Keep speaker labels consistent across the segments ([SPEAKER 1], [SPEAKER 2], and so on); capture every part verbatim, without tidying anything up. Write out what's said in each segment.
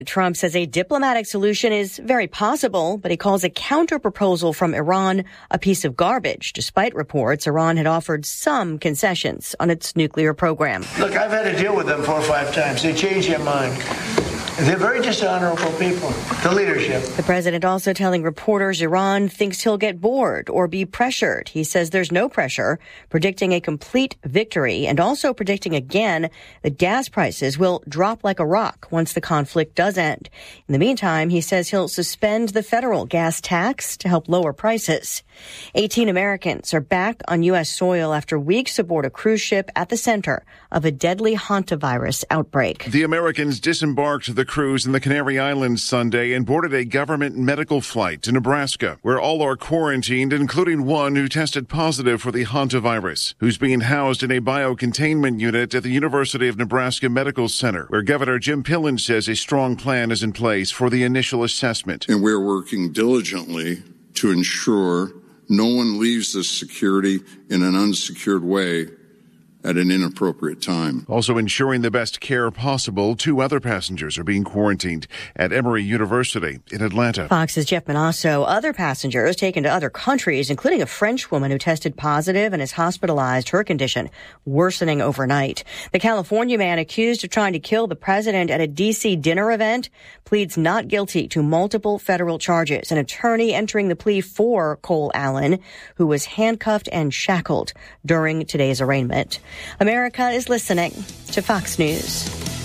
[SPEAKER 1] Trump says a diplomatic solution is very possible, but he calls a counter-proposal from Iran a piece of garbage, despite reports Iran had offered some concessions on its nuclear program.
[SPEAKER 2] Look, I've had to deal with them four or five times. They change their mind. They're very dishonorable people, the leadership.
[SPEAKER 1] The president also telling reporters Iran thinks he'll get bored or be pressured. He says there's no pressure, predicting a complete victory, and also predicting again that gas prices will drop like a rock once the conflict does end. In the meantime, he says he'll suspend the federal gas tax to help lower prices. eighteen Americans are back on U S soil after weeks aboard a cruise ship at the center of a deadly hantavirus outbreak.
[SPEAKER 3] The Americans disembarked the cruise in the Canary Islands Sunday and boarded a government medical flight to Nebraska, where all are quarantined, including one who tested positive for the hantavirus, who's being housed in a biocontainment unit at the University of Nebraska Medical Center, where Governor Jim Pillen says a strong plan is in place for the initial assessment.
[SPEAKER 4] And we're working diligently to ensure no one leaves this security in an unsecured way at an inappropriate time.
[SPEAKER 3] Also ensuring the best care possible, two other passengers are being quarantined at Emory University in Atlanta.
[SPEAKER 1] Fox's Jeff Manasso. Other passengers taken to other countries, including a French woman who tested positive and is hospitalized, her condition worsening overnight. The California man accused of trying to kill the president at a D C dinner event pleads not guilty to multiple federal charges. An attorney entering the plea for Cole Allen, who was handcuffed and shackled during today's arraignment. America is listening to Fox News.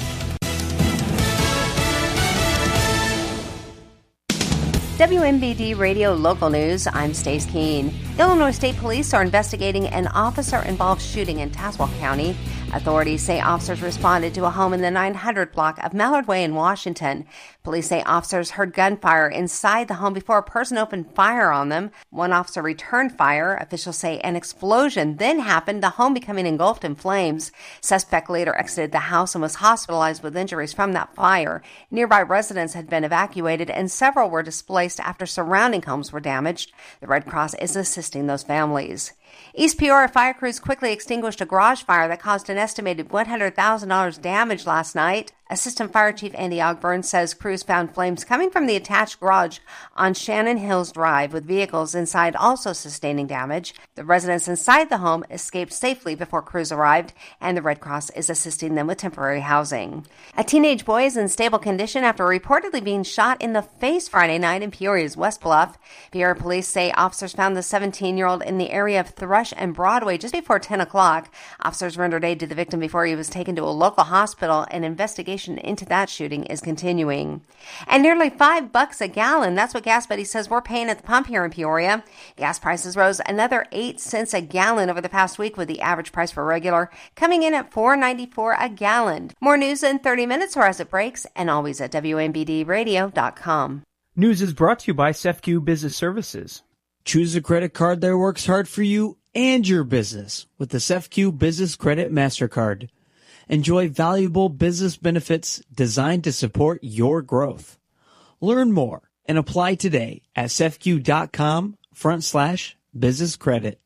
[SPEAKER 5] W M B D Radio Local News, I'm Stace Keene. Illinois State Police are investigating an officer-involved shooting in Tazewell County. Authorities say officers responded to a home in the nine hundred block of Mallard Way in Washington. Police say officers heard gunfire inside the home before a person opened fire on them. One officer returned fire. Officials say an explosion then happened, the home becoming engulfed in flames. Suspect later exited the house and was hospitalized with injuries from that fire. Nearby residents had been evacuated and several were displaced after surrounding homes were damaged. The Red Cross is assisting those families. East Peoria fire crews quickly extinguished a garage fire that caused an estimated one hundred thousand dollars damage last night. Assistant Fire Chief Andy Ogburn says crews found flames coming from the attached garage on Shannon Hills Drive, with vehicles inside also sustaining damage. The residents inside the home escaped safely before crews arrived, and the Red Cross is assisting them with temporary housing. A teenage boy is in stable condition after reportedly being shot in the face Friday night in Peoria's West Bluff. Peoria police say officers found the seventeen-year-old in the area of Thrush and Broadway just before ten o'clock. Officers rendered aid to the victim before he was taken to a local hospital. An investigation into that shooting is continuing. And nearly five bucks a gallon. That's what Gas Buddy says we're paying at the pump here in Peoria. Gas prices rose another eight cents a gallon over the past week, with the average price for regular coming in at four ninety-four a gallon. More news in thirty minutes or as it breaks, and always at W M B D radio dot com.
[SPEAKER 6] News is brought to you by C E F C U Business Services.
[SPEAKER 7] Choose a credit card that works hard for you and your business with the C E F C U Business Credit MasterCard. Enjoy valuable business benefits designed to support your growth. Learn more and apply today at cefq.com front slash business credit.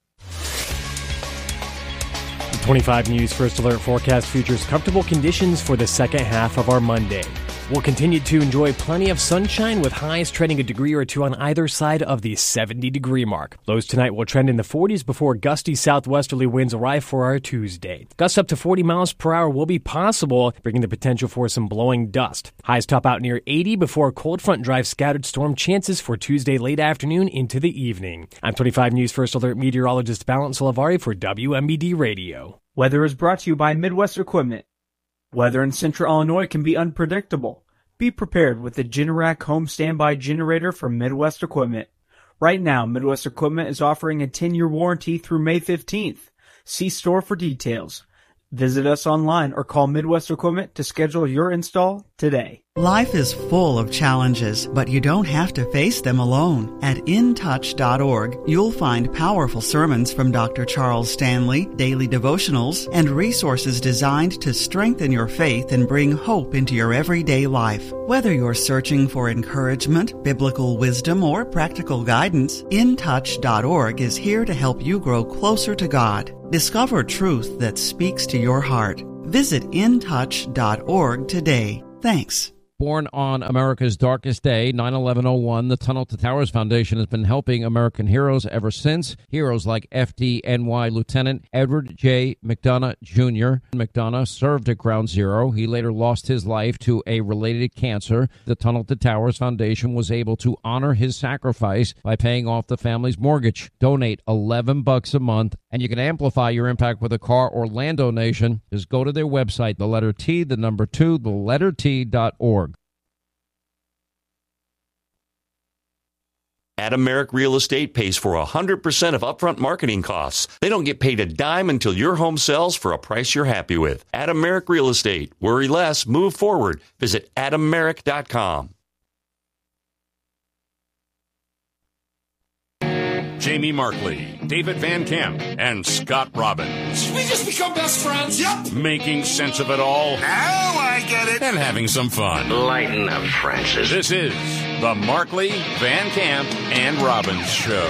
[SPEAKER 8] twenty-five News First Alert forecast features comfortable conditions for the second half of our Monday. We'll continue to enjoy plenty of sunshine with highs trending a degree or two on either side of the seventy degree mark. Lows tonight will trend in the forties before gusty southwesterly winds arrive for our Tuesday. Gusts up to forty miles per hour will be possible, bringing the potential for some blowing dust. Highs top out near eighty before a cold front drives scattered storm chances for Tuesday late afternoon into the evening. I'm twenty-five News First Alert meteorologist Balance Salavari for W M B D Radio.
[SPEAKER 6] Weather is brought to you by Midwest Equipment. Weather in central Illinois can be unpredictable. Be prepared with the Generac Home Standby Generator from Midwest Equipment. Right now, Midwest Equipment is offering a ten-year warranty through May fifteenth. See store for details. Visit us online or call Midwest Equipment to schedule your install today.
[SPEAKER 9] Life is full of challenges, but you don't have to face them alone. At in touch dot org, you'll find powerful sermons from Doctor Charles Stanley, daily devotionals, and resources designed to strengthen your faith and bring hope into your everyday life. Whether you're searching for encouragement, biblical wisdom, or practical guidance, in touch dot org is here to help you grow closer to God. Discover truth that speaks to your heart. Visit in touch dot org today. Thanks.
[SPEAKER 10] Born on America's darkest day, nine eleven oh one, the Tunnel to Towers Foundation has been helping American heroes ever since. Heroes like F D N Y Lieutenant Edward J. McDonough Junior McDonough served at Ground Zero. He later lost his life to a related cancer. The Tunnel to Towers Foundation was able to honor his sacrifice by paying off the family's mortgage. Donate eleven bucks a month, and you can amplify your impact with a car or land donation. Just go to their website, the letter T, the number two, the letter T dot org.
[SPEAKER 11] Adameric Real Estate pays for one hundred percent of upfront marketing costs. They don't get paid a dime until your home sells for a price you're happy with. Adameric Real Estate. Worry less, move forward. Visit adameric dot com.
[SPEAKER 12] Jamie Markley, David Van Camp, and Scott Robbins.
[SPEAKER 13] Did we just become best friends? Yep.
[SPEAKER 12] Making sense of it all.
[SPEAKER 13] Now I get it.
[SPEAKER 12] And having some fun.
[SPEAKER 13] Lighten up, Francis.
[SPEAKER 12] This is the Markley, Van Camp, and Robbins Show.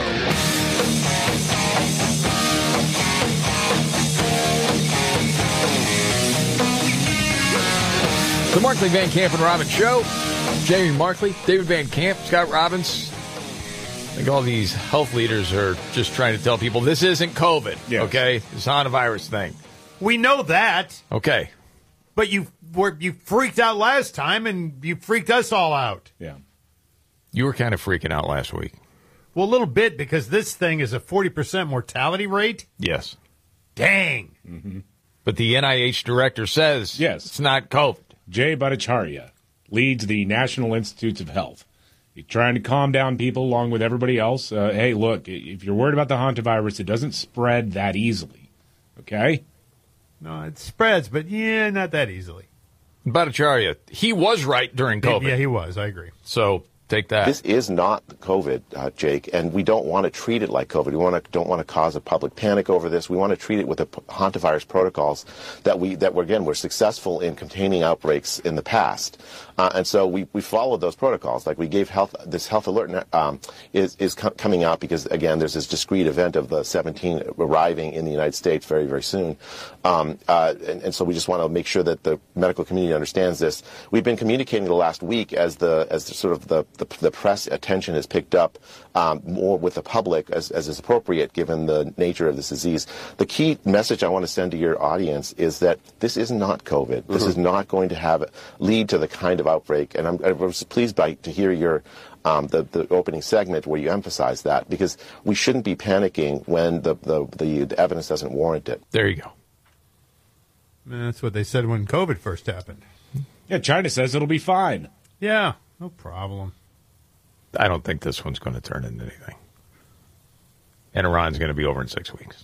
[SPEAKER 14] The Markley, Van Camp, and Robbins Show. Jamie Markley, David Van Camp, Scott Robbins. I think all these health leaders are just trying to tell people this isn't COVID, yes. Okay? This hantavirus thing.
[SPEAKER 15] We know that.
[SPEAKER 14] Okay.
[SPEAKER 15] But you were you freaked out last time, and you freaked us all out.
[SPEAKER 14] Yeah. You were kind of freaking out last week.
[SPEAKER 15] Well, a little bit, because this thing is a forty percent mortality rate.
[SPEAKER 14] Yes.
[SPEAKER 15] Dang.
[SPEAKER 14] Mm-hmm. But the N I H director says
[SPEAKER 16] yes.
[SPEAKER 14] It's not COVID.
[SPEAKER 16] Jay Bhattacharya leads the National Institutes of Health. He's trying to calm down people along with everybody else. Uh, hey, look, if you're worried about the hantavirus, it doesn't spread that easily. Okay?
[SPEAKER 15] No, it spreads, but yeah, not that easily.
[SPEAKER 14] Bhattacharya, he was right during COVID.
[SPEAKER 15] Yeah, he was. I agree.
[SPEAKER 14] So take that.
[SPEAKER 17] This is not COVID, uh, Jake, and we don't want to treat it like COVID. We want to, don't want to cause a public panic over this. We want to treat it with the hantavirus protocols that we that we're, again, we're successful in containing outbreaks in the past, uh, and so we, we followed those protocols. Like we gave health this health alert um, is is co- coming out because again there's this discrete event of the seventeen arriving in the United States very very soon, um, uh, and, and so we just want to make sure that the medical community understands this. We've been communicating the last week as the as the, sort of the The, the press attention has picked up um, more with the public as, as is appropriate given the nature of this disease. The key message I want to send to your audience is that this is not COVID. Mm-hmm. This is not going to have lead to the kind of outbreak. And I'm, I was pleased by to hear your um, the, the opening segment where you emphasize that, because we shouldn't be panicking when the, the, the, the evidence doesn't warrant it.
[SPEAKER 14] There you go.
[SPEAKER 15] That's what they said when COVID first happened.
[SPEAKER 16] Yeah, China says it'll be fine.
[SPEAKER 15] Yeah, no problem.
[SPEAKER 14] I don't think this one's going to turn into anything. And Iran's going to be over in six weeks.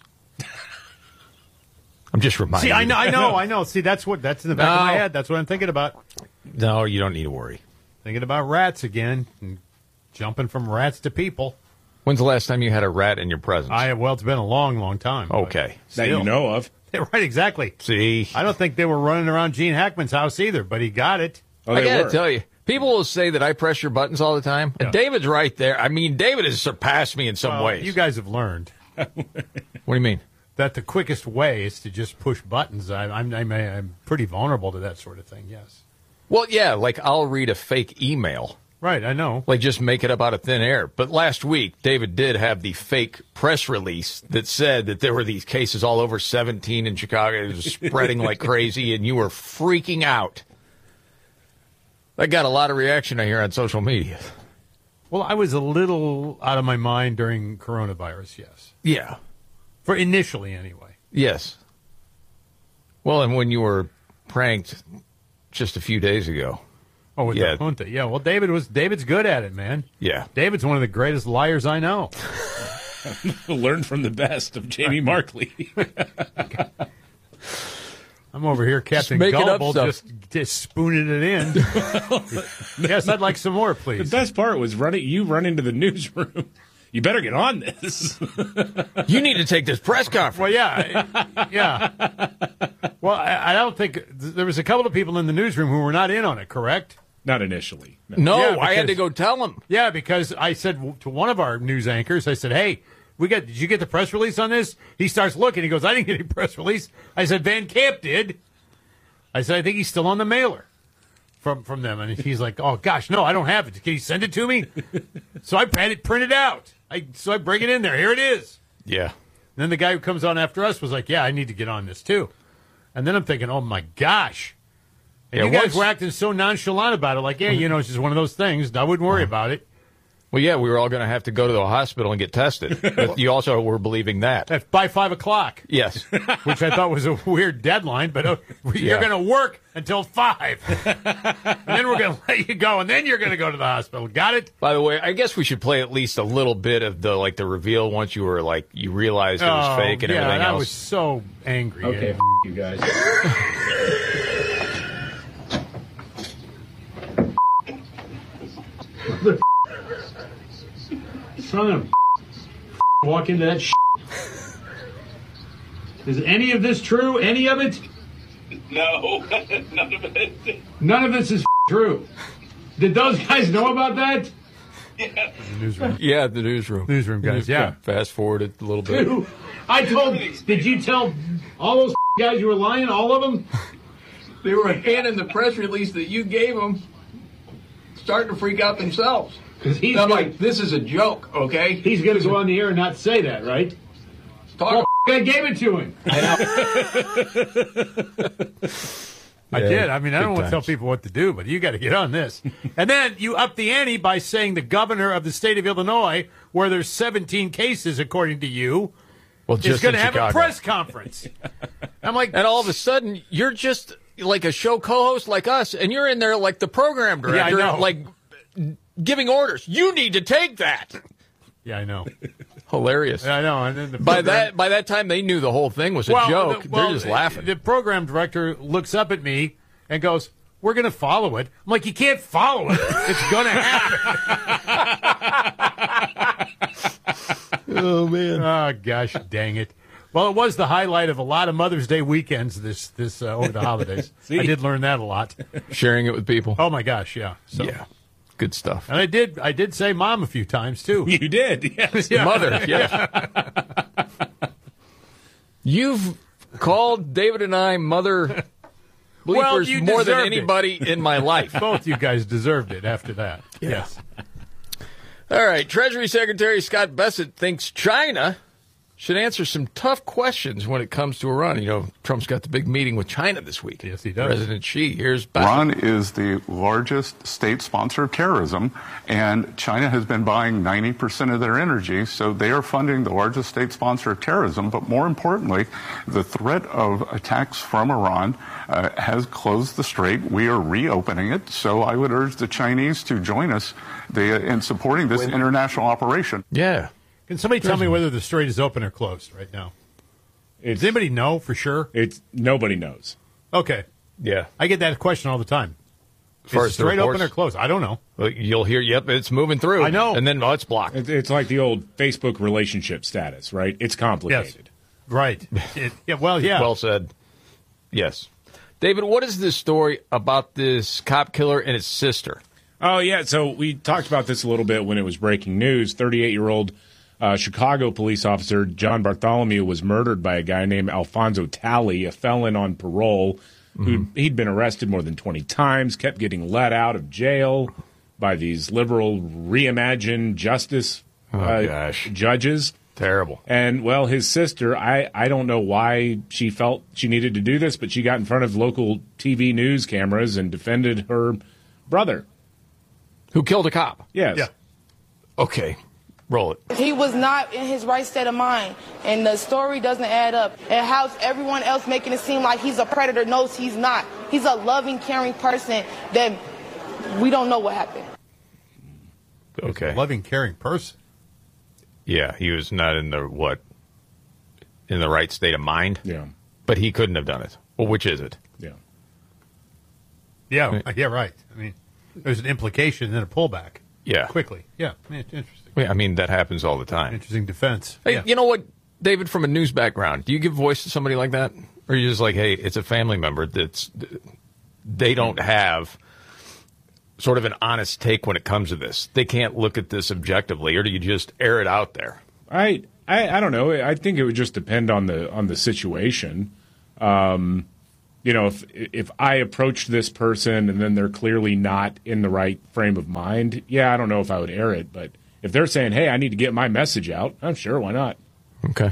[SPEAKER 14] I'm just reminding
[SPEAKER 15] See, I
[SPEAKER 14] you.
[SPEAKER 15] know, I know, I know. See, that's what that's in the back
[SPEAKER 14] no.
[SPEAKER 15] of my head. That's what I'm thinking about.
[SPEAKER 14] No, you don't need to worry.
[SPEAKER 15] Thinking about rats again, and jumping from rats to people.
[SPEAKER 14] When's the last time you had a rat in your presence?
[SPEAKER 15] I well, it's been a long, long time.
[SPEAKER 14] Okay.
[SPEAKER 16] That you know of.
[SPEAKER 15] Right, exactly.
[SPEAKER 14] See?
[SPEAKER 15] I don't think they were running around Gene Hackman's house either, but he got it.
[SPEAKER 14] Oh, I got to tell you. People will say that I press your buttons all the time. And yeah. David's right there. I mean, David has surpassed me in some
[SPEAKER 15] well,
[SPEAKER 14] ways.
[SPEAKER 15] You guys have learned.
[SPEAKER 14] What do you mean?
[SPEAKER 15] That the quickest way is to just push buttons. I, I'm, I'm, I'm pretty vulnerable to that sort of thing, yes.
[SPEAKER 14] Well, yeah, like I'll read a fake email.
[SPEAKER 15] Right, I know.
[SPEAKER 14] Like just make it up out of thin air. But last week, David did have the fake press release that said that there were these cases all over seventeen in Chicago. It was spreading like crazy, and you were freaking out. That got a lot of reaction I hear on social media.
[SPEAKER 15] Well, I was a little out of my mind during coronavirus, yes.
[SPEAKER 14] Yeah.
[SPEAKER 15] For initially, anyway.
[SPEAKER 14] Yes. Well, and when you were pranked just a few days ago.
[SPEAKER 15] Oh, with
[SPEAKER 14] yeah.
[SPEAKER 15] the junta. Yeah, well, David was David's good at it, man.
[SPEAKER 14] Yeah.
[SPEAKER 15] David's one of the greatest liars I know.
[SPEAKER 16] Learn from the best of Jamie Markley.
[SPEAKER 15] I'm over here, Captain
[SPEAKER 14] just
[SPEAKER 15] Gullible, just, just spooning it in. Yes, I'd like some more, please.
[SPEAKER 16] The best part was running. You run into the newsroom. You better get on this.
[SPEAKER 14] You need to take this press conference.
[SPEAKER 15] Well, yeah, yeah. Well, I, I don't think there was a couple of people in the newsroom who were not in on it. Correct?
[SPEAKER 16] Not initially.
[SPEAKER 14] No, no yeah, because, I had to go tell them.
[SPEAKER 15] Yeah, because I said to one of our news anchors, I said, "Hey, we got. Did you get the press release on this?" He starts looking. He goes, "I didn't get any press release." I said, "Van Camp did." I said, "I think he's still on the mailer." from from them, and he's like, "Oh gosh, no, I don't have it. Can you send it to me?" So I had it printed out. I so I bring it in there. Here it is.
[SPEAKER 14] Yeah.
[SPEAKER 15] And then the guy who comes on after us was like, "Yeah, I need to get on this too." And then I'm thinking, "Oh my gosh." And
[SPEAKER 14] Yeah,
[SPEAKER 15] you guys
[SPEAKER 14] once-
[SPEAKER 15] were acting so nonchalant about it, like, "Yeah, you know, it's just one of those things. I wouldn't worry about it."
[SPEAKER 14] Well, yeah, we were all going to have to go to the hospital and get tested. But you also were believing that.
[SPEAKER 15] That's by five o'clock.
[SPEAKER 14] Yes.
[SPEAKER 15] Which I thought was a weird deadline, but uh, you're
[SPEAKER 14] Yeah.
[SPEAKER 15] going to work until five. And then we're going to let you go, and then you're going to go to the hospital. Got it?
[SPEAKER 14] By the way, I guess we should play at least a little bit of the like the reveal once you were like you realized it was
[SPEAKER 15] Oh,
[SPEAKER 14] fake and
[SPEAKER 15] yeah,
[SPEAKER 14] everything
[SPEAKER 15] I
[SPEAKER 14] else.
[SPEAKER 15] was so angry.
[SPEAKER 16] Okay,
[SPEAKER 15] eh?
[SPEAKER 16] f- you guys.
[SPEAKER 15] Son of a walk into that. Is any of this true? Any of it?
[SPEAKER 18] No, none of it.
[SPEAKER 15] None of this is true. Did those guys know about that?
[SPEAKER 18] Yeah.
[SPEAKER 15] Newsroom.
[SPEAKER 14] Yeah, the newsroom.
[SPEAKER 15] Newsroom guys, yeah.
[SPEAKER 14] Fast forward it a little bit.
[SPEAKER 15] Dude, I told. Did you tell all those guys you were lying? All of them?
[SPEAKER 18] They were handing the press release that you gave them, starting to freak out themselves.
[SPEAKER 15] Because he's
[SPEAKER 18] I'm
[SPEAKER 15] gonna,
[SPEAKER 18] like, this is a joke, okay?
[SPEAKER 15] he's going to go on the air and not say that, right?
[SPEAKER 18] Talk.
[SPEAKER 15] Well, I gave it to him. I
[SPEAKER 14] Yeah,
[SPEAKER 15] did. I mean, I don't
[SPEAKER 14] good
[SPEAKER 15] want to tell
[SPEAKER 14] times.
[SPEAKER 15] people what to do, but you got to get on this. And then you up the ante by saying the governor of the state of Illinois, where there's seventeen cases, according to you,
[SPEAKER 14] Well,
[SPEAKER 15] is
[SPEAKER 14] just
[SPEAKER 15] going to
[SPEAKER 14] in
[SPEAKER 15] have
[SPEAKER 14] Chicago.
[SPEAKER 15] a press conference. I'm like,
[SPEAKER 14] And all of a sudden, you're just like a show co-host like us, and you're in there like the program
[SPEAKER 15] Yeah, I
[SPEAKER 14] director,
[SPEAKER 15] know.
[SPEAKER 14] like giving orders. You need to take that.
[SPEAKER 15] yeah, I know.
[SPEAKER 14] Hilarious.
[SPEAKER 15] Yeah, I know. And then the
[SPEAKER 14] By
[SPEAKER 15] program-
[SPEAKER 14] that by that time, they knew the whole thing was a
[SPEAKER 15] Well,
[SPEAKER 14] joke.
[SPEAKER 15] the- well,
[SPEAKER 14] They're just laughing.
[SPEAKER 15] The program director looks up at me and goes, "We're going to follow it." I'm like, "You can't follow it. It's going to happen."
[SPEAKER 14] Oh man.
[SPEAKER 15] Oh gosh, dang it! Well, it was the highlight of a lot of Mother's Day weekends this this uh, over the holidays. I did learn that a lot.
[SPEAKER 14] Sharing it with people.
[SPEAKER 15] Oh my gosh, yeah. So,
[SPEAKER 14] Yeah. Good stuff.
[SPEAKER 15] and I did I did say mom a few times too.
[SPEAKER 16] You did, yes.
[SPEAKER 15] Yeah.
[SPEAKER 14] Mother, yeah. You've called David and I mother bleepers
[SPEAKER 15] Well, you
[SPEAKER 14] more than
[SPEAKER 15] deserved it.
[SPEAKER 14] anybody in my life.
[SPEAKER 15] Both you guys deserved it after that.
[SPEAKER 14] Yeah.
[SPEAKER 15] Yes.
[SPEAKER 14] All right. Treasury Secretary Scott Bessent thinks China should answer some tough questions when it comes to Iran. You know, Trump's got the big meeting with China this week.
[SPEAKER 15] Yes, he does.
[SPEAKER 14] President Xi. Here's Bessent.
[SPEAKER 19] Iran is the largest state sponsor of terrorism, and China has been buying ninety percent of their energy, so they are funding the largest state sponsor of terrorism. But more importantly, the threat of attacks from Iran uh, has closed the strait. We are reopening it, so I would urge the Chinese to join us they, in supporting this international operation.
[SPEAKER 14] Yeah.
[SPEAKER 15] Can somebody tell me whether the strait is open or closed right now?
[SPEAKER 16] It's,
[SPEAKER 15] Does anybody know for sure?
[SPEAKER 16] It's nobody knows.
[SPEAKER 15] Okay,
[SPEAKER 14] Yeah.
[SPEAKER 15] I get that question all the time.
[SPEAKER 14] As far
[SPEAKER 15] Is the
[SPEAKER 14] as the
[SPEAKER 15] strait open
[SPEAKER 14] reports-
[SPEAKER 15] or closed? I don't know.
[SPEAKER 14] Well, you'll hear, yep, it's moving through.
[SPEAKER 15] I know.
[SPEAKER 14] And then, oh, it's blocked.
[SPEAKER 16] It, it's like the old Facebook relationship status, right? It's complicated.
[SPEAKER 15] Right. It- yeah. Well, yeah.
[SPEAKER 14] Well said. Yes. David, what is this story about this cop killer and his sister?
[SPEAKER 16] Oh, yeah. So we talked about this a little bit when it was breaking news. thirty-eight-year-old uh, Chicago police officer John Bartholomew was murdered by a guy named Alfonso Talley, a felon on parole. Who he'd been arrested more than twenty times, kept getting let out of jail by these liberal reimagined justice
[SPEAKER 14] Oh,
[SPEAKER 16] uh,
[SPEAKER 14] gosh.
[SPEAKER 16] judges.
[SPEAKER 14] Terrible.
[SPEAKER 16] And, well, his sister, I, I don't know why she felt she needed to do this, but she got in front of local T V news cameras and defended her brother.
[SPEAKER 14] Who killed a cop?
[SPEAKER 16] Yes.
[SPEAKER 15] Yeah.
[SPEAKER 14] Okay. Roll it.
[SPEAKER 20] He was not in his right state of mind, and the story doesn't add up. And how everyone else making it seem like he's a predator knows he's not. He's a loving, caring person that we don't know what happened.
[SPEAKER 14] Okay.
[SPEAKER 15] Loving, caring person.
[SPEAKER 14] Yeah, he was not in the, what, in the right state of mind?
[SPEAKER 16] Yeah.
[SPEAKER 14] But he couldn't have done it. Well, which is it?
[SPEAKER 16] Yeah.
[SPEAKER 15] Yeah. Yeah. Right. I mean, there's an implication and then a pullback.
[SPEAKER 14] Yeah.
[SPEAKER 15] Quickly. Yeah. I mean, it's interesting.
[SPEAKER 14] I mean, that happens all the time.
[SPEAKER 15] Interesting defense.
[SPEAKER 14] Hey,
[SPEAKER 15] Yeah.
[SPEAKER 14] you know what, David, from a news background, do you give voice to somebody like that? Or are you just like, hey, it's a family member that's, they don't have sort of an honest take when it comes to this. They can't look at this objectively, or do you just air it out there?
[SPEAKER 16] I, I I don't know. I think it would just depend on the on the situation. Um, you know, if if I approached this person and then they're clearly not in the right frame of mind, yeah, I don't know if I would air it. But if they're saying, hey, I need to get my message out, I'm sure, why not?
[SPEAKER 14] Okay.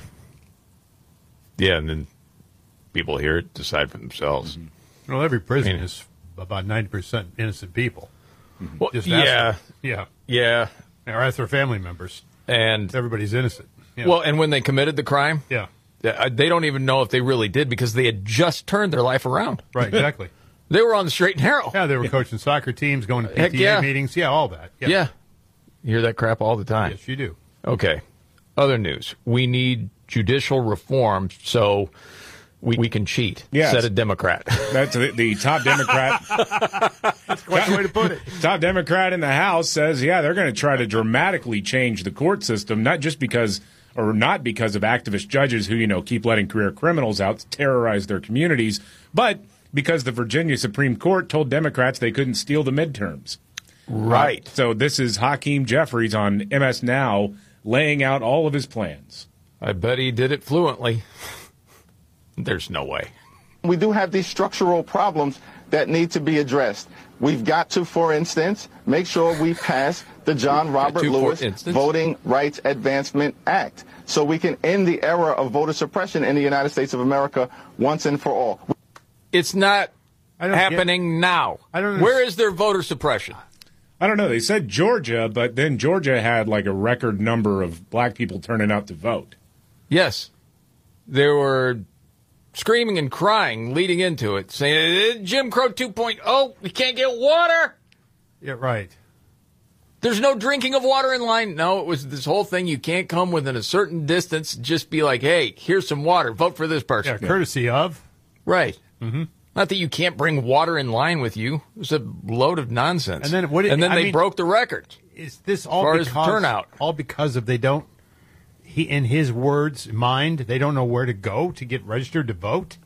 [SPEAKER 14] Yeah, and then people hear it, decide for themselves.
[SPEAKER 15] Mm-hmm. Well, every prison I mean, is about ninety percent innocent people.
[SPEAKER 14] Mm-hmm. Well,
[SPEAKER 15] Just
[SPEAKER 14] yeah.
[SPEAKER 15] Them. Yeah.
[SPEAKER 14] Yeah.
[SPEAKER 15] Or ask their family members.
[SPEAKER 14] And
[SPEAKER 15] everybody's innocent. Yeah.
[SPEAKER 14] Well, and when they committed the crime,
[SPEAKER 15] yeah,
[SPEAKER 14] they don't even know if they really did because they had just turned their life around.
[SPEAKER 15] Right, exactly.
[SPEAKER 14] They were on the straight and narrow.
[SPEAKER 15] Yeah, they were coaching soccer teams, going to P T A
[SPEAKER 14] Heck yeah.
[SPEAKER 15] meetings. Yeah, all that. Yeah.
[SPEAKER 14] yeah. You hear that crap all the time.
[SPEAKER 15] Yes, you do.
[SPEAKER 14] Okay. Other news. We need judicial reform so we, we can cheat,
[SPEAKER 16] yes.
[SPEAKER 14] said a Democrat.
[SPEAKER 16] That's the, the top Democrat.
[SPEAKER 15] That's quite the way to put it.
[SPEAKER 16] Top Democrat in the House says, yeah, they're going to try to dramatically change the court system, not just because or not because of activist judges who, you know, keep letting career criminals out terrorize their communities, but because the Virginia Supreme Court told Democrats they couldn't steal the midterms.
[SPEAKER 14] Right.
[SPEAKER 16] Uh, so this is Hakeem Jeffries on M S Now laying out all of his plans.
[SPEAKER 14] I bet he did it fluently. There's no way.
[SPEAKER 21] We do have these structural problems that need to be addressed. We've got to, for instance, make sure we pass the John Robert
[SPEAKER 14] to,
[SPEAKER 21] Lewis Voting Rights Advancement Act so we can end the era of voter suppression in the United States of America once and for all.
[SPEAKER 14] It's not happening
[SPEAKER 15] get,
[SPEAKER 14] now.
[SPEAKER 15] I don't
[SPEAKER 14] Where is their voter suppression?
[SPEAKER 16] I don't know. They said Georgia, but then Georgia had like a record number of black people turning out to vote.
[SPEAKER 14] Yes. There were screaming and crying leading into it, saying, Jim Crow two point oh, we can't get water.
[SPEAKER 15] Yeah, right.
[SPEAKER 14] There's no drinking of water in line. No, it was this whole thing. You can't come within a certain distance. Just be like, hey, here's some water. Vote for this person.
[SPEAKER 15] Yeah, courtesy of.
[SPEAKER 14] Right.
[SPEAKER 15] Mm-hmm.
[SPEAKER 14] Not that you can't bring water in line with you. It was a load of nonsense.
[SPEAKER 15] And then what? It,
[SPEAKER 14] and then
[SPEAKER 15] I
[SPEAKER 14] they
[SPEAKER 15] mean,
[SPEAKER 14] broke the record.
[SPEAKER 15] Is this all
[SPEAKER 14] as
[SPEAKER 15] because
[SPEAKER 14] far as turnout?
[SPEAKER 15] All because of they don't. He, in his words, mind, they don't know where to go to get registered to vote,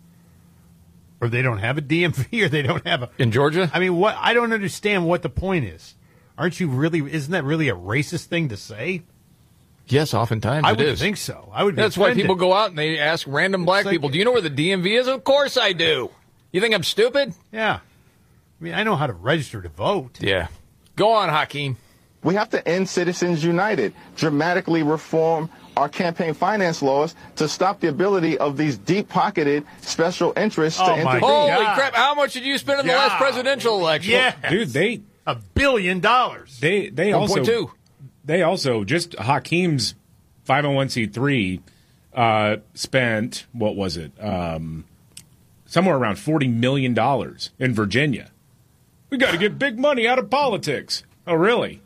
[SPEAKER 15] or they don't have a D M V, or they don't have a
[SPEAKER 14] in Georgia.
[SPEAKER 15] I mean, what? I don't understand what the point is. Aren't you really? Isn't that really a racist thing to say?
[SPEAKER 14] Yes, oftentimes
[SPEAKER 15] I
[SPEAKER 14] it
[SPEAKER 15] would
[SPEAKER 14] is.
[SPEAKER 15] think so. I would. Be
[SPEAKER 14] That's
[SPEAKER 15] offended.
[SPEAKER 14] why people go out and they ask random black
[SPEAKER 15] like,
[SPEAKER 14] people, "Do you know where the D M V is?" Of course I do. You think I'm stupid?
[SPEAKER 15] Yeah. I mean, I know how to register to vote.
[SPEAKER 14] Yeah. Go on, Hakeem.
[SPEAKER 21] We have to end Citizens United, dramatically reform our campaign finance laws to stop the ability of these deep-pocketed special interests
[SPEAKER 15] oh
[SPEAKER 21] to intervene.
[SPEAKER 14] Holy
[SPEAKER 15] God.
[SPEAKER 14] crap! How much did you spend in the
[SPEAKER 15] yeah.
[SPEAKER 14] last presidential election?
[SPEAKER 15] Yes.
[SPEAKER 16] Dude, they
[SPEAKER 15] a billion dollars.
[SPEAKER 16] They they
[SPEAKER 14] one
[SPEAKER 16] also
[SPEAKER 14] point two.
[SPEAKER 16] They also just Hakeem's five oh one c three uh, spent what was it? Um, somewhere around forty million dollars in Virginia. We got to get big money out of politics. Oh, really?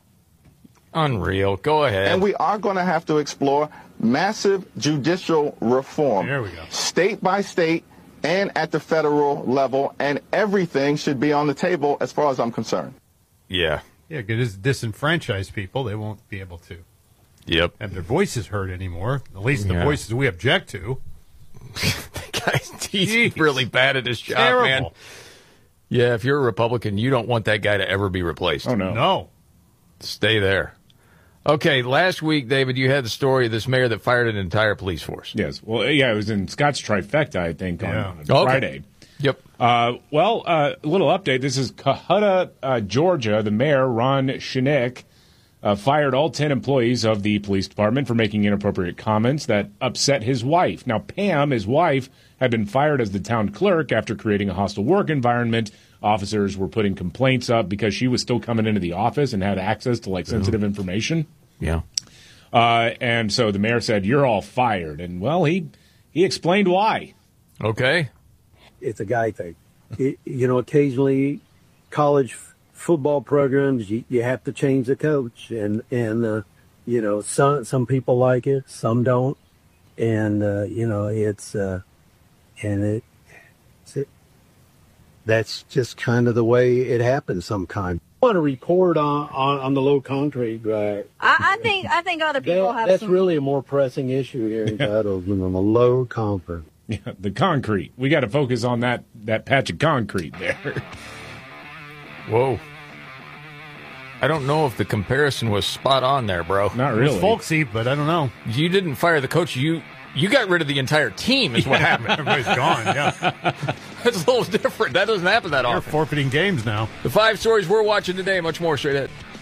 [SPEAKER 14] Unreal. Go ahead.
[SPEAKER 21] And we are going to have to explore massive judicial reform.
[SPEAKER 15] There we go.
[SPEAKER 21] State by state and at the federal level, and everything should be on the table as far as I'm concerned.
[SPEAKER 14] Yeah.
[SPEAKER 15] Yeah, because disenfranchised people, they won't be able to
[SPEAKER 14] Yep.
[SPEAKER 15] have their voices heard anymore, at least the
[SPEAKER 14] Yeah.
[SPEAKER 15] voices we object to.
[SPEAKER 14] Guys, he's
[SPEAKER 15] Jeez.
[SPEAKER 14] really bad at his job,
[SPEAKER 15] Terrible.
[SPEAKER 14] man. Yeah, if you're a Republican, you don't want that guy to ever be replaced.
[SPEAKER 16] Oh, no.
[SPEAKER 15] No.
[SPEAKER 14] Stay there. Okay, last week, David, you had the story of this mayor that fired an entire police force.
[SPEAKER 16] Yes. Well, yeah, it was in Scott's Trifecta, I think, on,
[SPEAKER 15] Yeah.
[SPEAKER 16] on
[SPEAKER 14] Okay.
[SPEAKER 16] Friday.
[SPEAKER 14] Yep.
[SPEAKER 16] Uh, well, a uh, little update. This is Cohutta, uh, Georgia. The mayor, Ron Shinick, uh, fired all ten employees of the police department for making inappropriate comments that upset his wife. Now, Pam, his wife, had been fired as the town clerk after creating a hostile work environment. Officers were putting complaints up because she was still coming into the office and had access to, like, sensitive information.
[SPEAKER 14] Yeah.
[SPEAKER 16] Uh, and so the mayor said, "You're all fired." And, well, he he explained why.
[SPEAKER 14] Okay.
[SPEAKER 22] It's a guy thing. It, you know, occasionally college f- football programs, you, you have to change the coach. And, and uh, you know, some some people like it, some don't. And, uh, you know, it's, uh, and it, it's it, that's just kind of the way it happens sometimes. I want to report on, on, on the low concrete, right?
[SPEAKER 23] I, I think I think other people
[SPEAKER 22] That,
[SPEAKER 23] have
[SPEAKER 22] that's
[SPEAKER 23] some.
[SPEAKER 22] really a more pressing issue here in Colorado than on the low concrete.
[SPEAKER 16] Yeah, the concrete. We got to focus on that, that patch of concrete there.
[SPEAKER 14] Whoa. I don't know if the comparison was spot on there, bro.
[SPEAKER 16] Not
[SPEAKER 15] It
[SPEAKER 16] really.
[SPEAKER 15] was folksy, but I don't know.
[SPEAKER 14] You didn't fire the coach. You you got rid of the entire team is what happened.
[SPEAKER 15] Everybody's gone, yeah.
[SPEAKER 14] That's a little different. That doesn't happen that
[SPEAKER 15] They're
[SPEAKER 14] often.
[SPEAKER 15] forfeiting games now.
[SPEAKER 14] The five stories we're watching today, much more straight ahead.